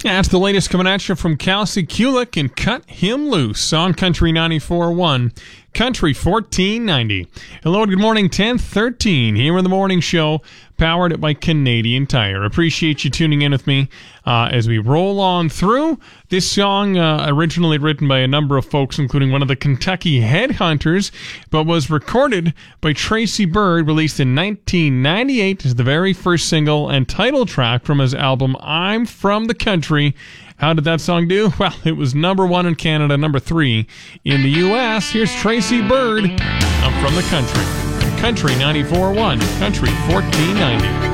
That's the latest coming at you from Kelsey Kulik and Cut Him Loose on Country 94.1, Country 1490. Hello and good morning, 10:13 here in the morning show, powered by Canadian Tire. Appreciate you tuning in with me as we roll on through. This song, originally written by a number of folks, including one of the Kentucky Headhunters, but was recorded by Tracy Byrd, released in 1998 as the very first single and title track from his album I'm From the Country. How did that song do? Well, it was number 1 in Canada, number 3 in the U.S. Here's Tracy Byrd, I'm From the Country. Country 94.1, Country 1490.